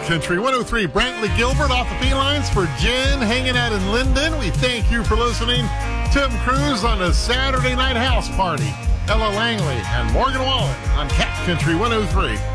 Country 103, Brantley Gilbert off the felines for Jen hanging out in Linden. We thank you for listening. Tim Cruz on a Saturday night house party. Ella Langley and Morgan Wallen on Cat Country 103.